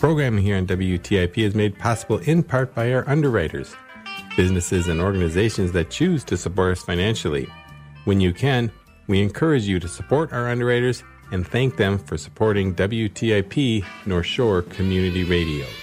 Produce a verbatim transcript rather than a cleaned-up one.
Programming here on W T I P is made possible in part by our underwriters, businesses and organizations that choose to support us financially. When you can, we encourage you to support our underwriters and thank them for supporting W T I P North Shore Community Radio.